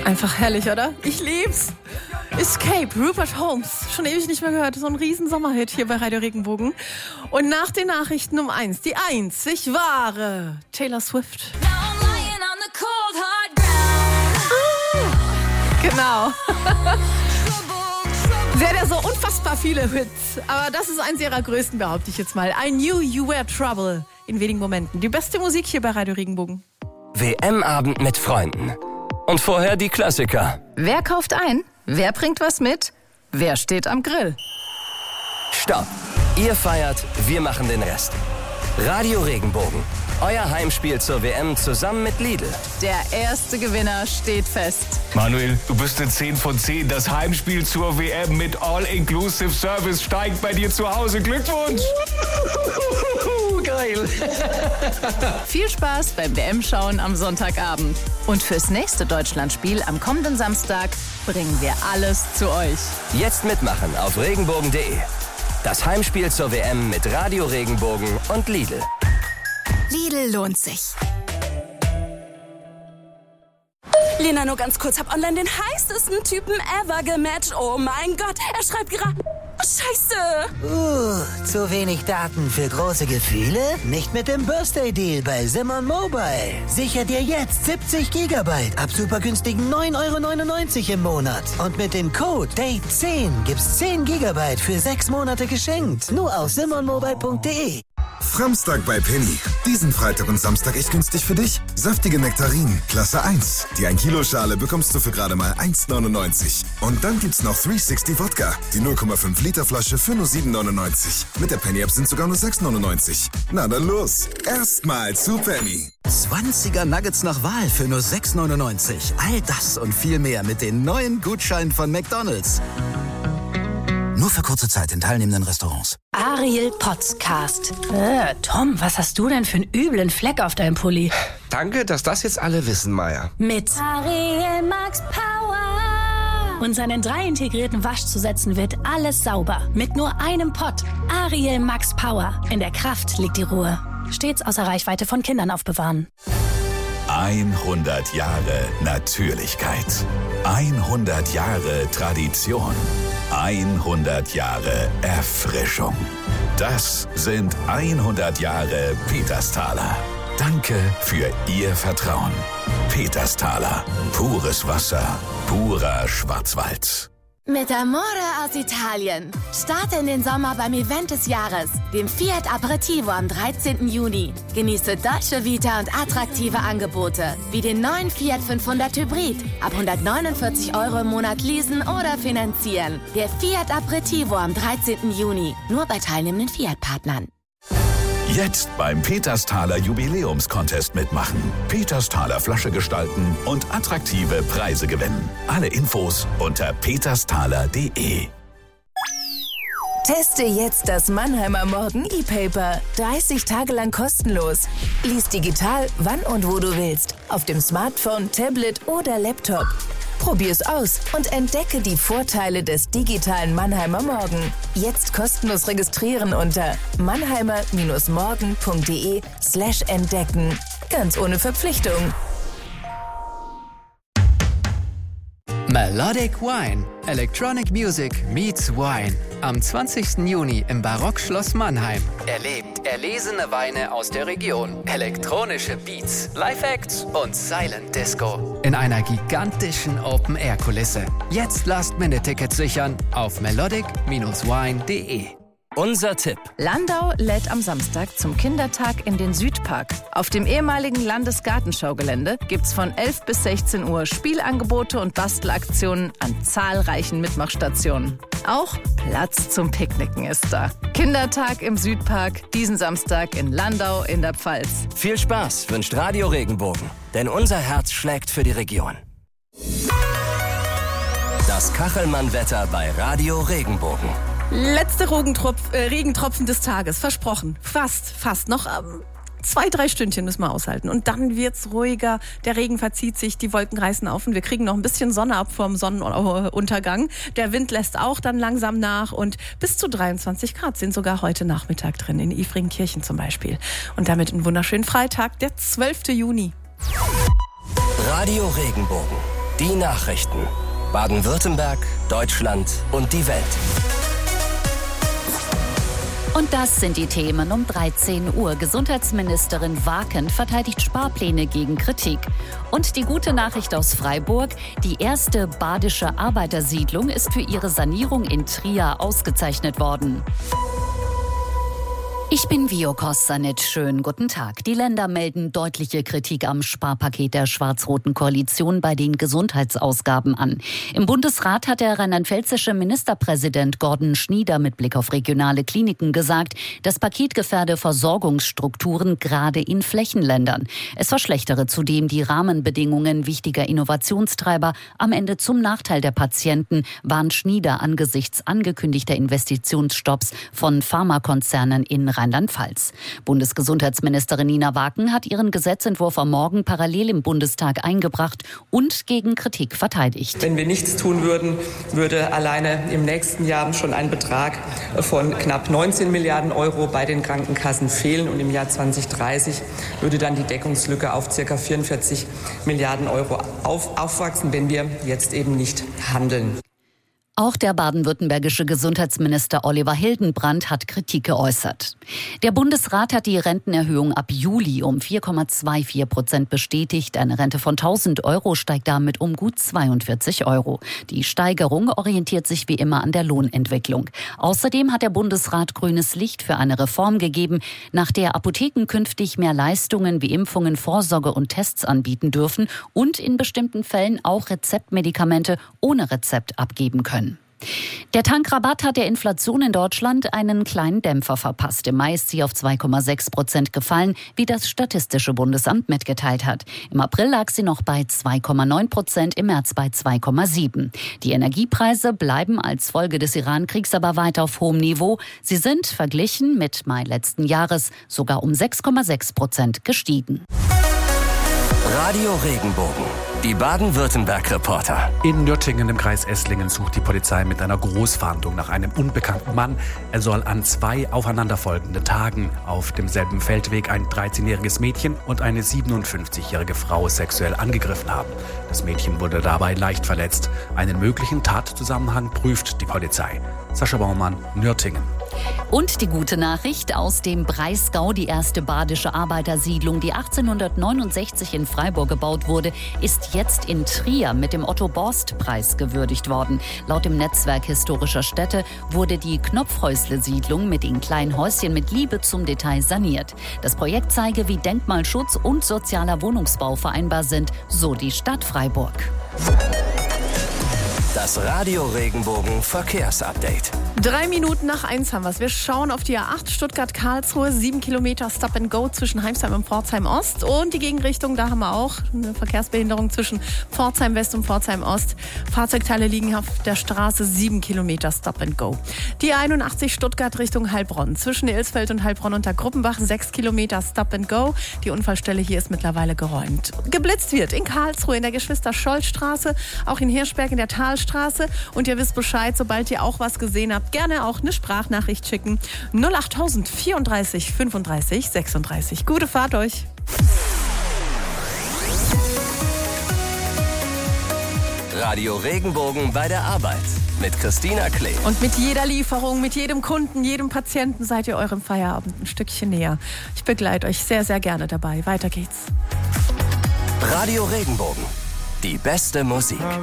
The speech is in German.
Einfach herrlich, oder? Ich lieb's. Escape, Rupert Holmes. Schon ewig nicht mehr gehört. So ein riesen Sommerhit hier bei Radio Regenbogen. Und nach den Nachrichten um 1, die einzig wahre Taylor Swift. Genau. Sie hat ja so unfassbar viele Hits. Aber das ist eins ihrer größten, behaupte ich jetzt mal. I Knew You Were Trouble. In wenigen Momenten. Die beste Musik hier bei Radio Regenbogen. WM-Abend mit Freunden. Und vorher die Klassiker. Wer kauft ein? Wer bringt was mit? Wer steht am Grill? Stopp. Ihr feiert, wir machen den Rest. Radio Regenbogen. Euer Heimspiel zur WM zusammen mit Lidl. Der erste Gewinner steht fest. Manuel, du bist eine 10 von 10. Das Heimspiel zur WM mit All-Inclusive Service steigt bei dir zu Hause. Glückwunsch! Geil. Viel Spaß beim WM-Schauen am Sonntagabend. Und fürs nächste Deutschlandspiel am kommenden Samstag bringen wir alles zu euch. Jetzt mitmachen auf regenbogen.de. Das Heimspiel zur WM mit Radio Regenbogen und Lidl. Lidl lohnt sich. Lena, nur ganz kurz, hab online den heißesten Typen ever gematcht. Oh mein Gott, er schreibt gerade... Scheiße! Zu wenig Daten für große Gefühle? Nicht mit dem Birthday-Deal bei Simon Mobile. Sicher dir jetzt 70 Gigabyte ab super günstigen 9,99 € im Monat. Und mit dem Code DATE10 gibt's 10 Gigabyte für 6 Monate geschenkt. Nur auf simonmobile.de. Framstag bei Penny. Diesen Freitag und Samstag echt günstig für dich. Saftige Nektarinen, Klasse 1. Die 1 Kilo Schale bekommst du für gerade mal 1,99. Und dann gibt's noch 360 Wodka. Die 0,5 Liter Flasche für nur 7,99. Mit der Penny-App sind sogar nur 6,99. Na dann los. Erstmal zu Penny. 20er Nuggets nach Wahl für nur 6,99. All das und viel mehr mit den neuen Gutscheinen von McDonald's. Nur für kurze Zeit in teilnehmenden Restaurants. Ariel Podcast. Tom, was hast du denn für einen üblen Fleck auf deinem Pulli? Danke, dass das jetzt alle wissen, Maya. Mit Ariel Max Power. Und seinen 3 integrierten Waschzusätzen wird alles sauber. Mit nur einem Pott. Ariel Max Power. In der Kraft liegt die Ruhe. Stets außer Reichweite von Kindern aufbewahren. 100 Jahre Natürlichkeit. 100 Jahre Tradition. 100 Jahre Erfrischung. Das sind 100 Jahre Petersthaler. Danke für Ihr Vertrauen. Petersthaler. Pures Wasser. Purer Schwarzwald. Mit Amore aus Italien. Starte in den Sommer beim Event des Jahres, dem Fiat Aperitivo am 13. Juni. Genieße Dolce Vita und attraktive Angebote, wie den neuen Fiat 500 Hybrid. Ab 149 € im Monat leasen oder finanzieren. Der Fiat Aperitivo am 13. Juni. Nur bei teilnehmenden Fiat-Partnern. Jetzt beim Petersthaler Jubiläumscontest mitmachen. Petersthaler Flasche gestalten und attraktive Preise gewinnen. Alle Infos unter petersthaler.de. Teste jetzt das Mannheimer Morgen E-Paper. 30 Tage lang kostenlos. Lies digital, wann und wo du willst. Auf dem Smartphone, Tablet oder Laptop. Probier's aus und entdecke die Vorteile des digitalen Mannheimer Morgen. Jetzt kostenlos registrieren unter mannheimer-morgen.de/entdecken. Ganz ohne Verpflichtung. Melodic Wine. Electronic Music meets Wine. Am 20. Juni im Barockschloss Mannheim. Erlebt erlesene Weine aus der Region, elektronische Beats, Live-Acts und Silent Disco. In einer gigantischen Open-Air-Kulisse. Jetzt Last-Minute-Tickets sichern auf melodic-wine.de. Unser Tipp. Landau lädt am Samstag zum Kindertag in den Südpark. Auf dem ehemaligen Landesgartenschaugelände gibt's von 11 bis 16 Uhr Spielangebote und Bastelaktionen an zahlreichen Mitmachstationen. Auch Platz zum Picknicken ist da. Kindertag im Südpark, diesen Samstag in Landau in der Pfalz. Viel Spaß wünscht Radio Regenbogen, denn unser Herz schlägt für die Region. Das Kachelmann-Wetter bei Radio Regenbogen. Letzte Regentropfen des Tages, versprochen. Fast. Noch 2-3 Stündchen müssen wir aushalten. Und dann wird's ruhiger, der Regen verzieht sich, die Wolken reißen auf und wir kriegen noch ein bisschen Sonne ab vorm Sonnenuntergang. Der Wind lässt auch dann langsam nach und bis zu 23 Grad sind sogar heute Nachmittag drin, in Ifringenkirchen zum Beispiel. Und damit einen wunderschönen Freitag, der 12. Juni. Radio Regenbogen. Die Nachrichten. Baden-Württemberg, Deutschland und die Welt. Und das sind die Themen um 13 Uhr. Gesundheitsministerin Waken verteidigt Sparpläne gegen Kritik. Und die gute Nachricht aus Freiburg: Die erste badische Arbeitersiedlung ist für ihre Sanierung in Trier ausgezeichnet worden. Ich bin Vio Kossanit. Schönen guten Tag. Die Länder melden deutliche Kritik am Sparpaket der schwarz-roten Koalition bei den Gesundheitsausgaben an. Im Bundesrat hat der rheinland-pfälzische Ministerpräsident Gordon Schnieder mit Blick auf regionale Kliniken gesagt, das Paket gefährde Versorgungsstrukturen gerade in Flächenländern. Es verschlechtere zudem die Rahmenbedingungen wichtiger Innovationstreiber, am Ende zum Nachteil der Patienten, warnt Schnieder angesichts angekündigter Investitionsstopps von Pharmakonzernen in Rheinland-Pfalz. Bundesgesundheitsministerin Nina Waken hat ihren Gesetzentwurf am Morgen parallel im Bundestag eingebracht und gegen Kritik verteidigt. Wenn wir nichts tun würden, würde alleine im nächsten Jahr schon ein Betrag von knapp 19 Milliarden Euro bei den Krankenkassen fehlen und im Jahr 2030 würde dann die Deckungslücke auf ca. 44 Milliarden Euro aufwachsen, wenn wir jetzt eben nicht handeln. Auch der baden-württembergische Gesundheitsminister Oliver Hildenbrand hat Kritik geäußert. Der Bundesrat hat die Rentenerhöhung ab Juli um 4,24% bestätigt. Eine Rente von 1.000 Euro steigt damit um gut 42 Euro. Die Steigerung orientiert sich wie immer an der Lohnentwicklung. Außerdem hat der Bundesrat grünes Licht für eine Reform gegeben, nach der Apotheken künftig mehr Leistungen wie Impfungen, Vorsorge und Tests anbieten dürfen und in bestimmten Fällen auch Rezeptmedikamente ohne Rezept abgeben können. Der Tankrabatt hat der Inflation in Deutschland einen kleinen Dämpfer verpasst. Im Mai ist sie auf 2,6% gefallen, wie das Statistische Bundesamt mitgeteilt hat. Im April lag sie noch bei 2,9%, im März bei 2,7%. Die Energiepreise bleiben als Folge des Iran-Kriegs aber weiter auf hohem Niveau. Sie sind verglichen mit Mai letzten Jahres sogar um 6,6% gestiegen. Radio Regenbogen. Die Baden-Württemberg-Reporter. In Nürtingen im Kreis Esslingen sucht die Polizei mit einer Großfahndung nach einem unbekannten Mann. Er soll an 2 aufeinanderfolgenden Tagen auf demselben Feldweg ein 13-jähriges Mädchen und eine 57-jährige Frau sexuell angegriffen haben. Das Mädchen wurde dabei leicht verletzt. Einen möglichen Tatzusammenhang prüft die Polizei. Sascha Baumann, Nürtingen. Und die gute Nachricht aus dem Breisgau: Die erste badische Arbeitersiedlung, die 1869 in Freiburg gebaut wurde, ist jetzt in Trier mit dem Otto-Borst-Preis gewürdigt worden. Laut dem Netzwerk historischer Städte wurde die Knopfhäusle-Siedlung mit den kleinen Häuschen mit Liebe zum Detail saniert. Das Projekt zeige, wie Denkmalschutz und sozialer Wohnungsbau vereinbar sind, so die Stadt Freiburg. Das Radio Regenbogen Verkehrsupdate. 3 Minuten nach 1 haben wir es. Wir schauen auf die A8 Stuttgart-Karlsruhe. 7 Kilometer Stop and Go zwischen Heimsheim und Pforzheim Ost. Und die Gegenrichtung, da haben wir auch eine Verkehrsbehinderung zwischen Pforzheim West und Pforzheim Ost. Fahrzeugteile liegen auf der Straße. 7 Kilometer Stop and Go. Die 81 Stuttgart Richtung Heilbronn. Zwischen Ilsfeld und Heilbronn unter Gruppenbach 6 Kilometer Stop and Go. Die Unfallstelle hier ist mittlerweile geräumt. Geblitzt wird in Karlsruhe in der Geschwister-Scholl-Straße, auch in Hirschberg in der Talstraße. Und ihr wisst Bescheid, sobald ihr auch was gesehen habt, gerne auch eine Sprachnachricht schicken. 08000 34 35 36. Gute Fahrt euch. Radio Regenbogen bei der Arbeit mit Christina Klee. Und mit jeder Lieferung, mit jedem Kunden, jedem Patienten seid ihr eurem Feierabend ein Stückchen näher. Ich begleite euch sehr, sehr gerne dabei. Weiter geht's. Radio Regenbogen. Die beste Musik.